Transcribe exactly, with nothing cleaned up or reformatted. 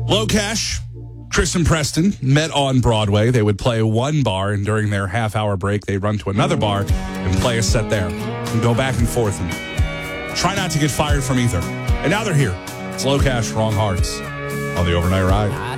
Low Cash, Chris and Preston met on Broadway. They would play one bar, and during their half-hour break, they'd run to another bar and play a set there and go back and forth and try not to get fired from either. And now they're here. It's Low Cash, Wrong Hearts on the Overnight Ride.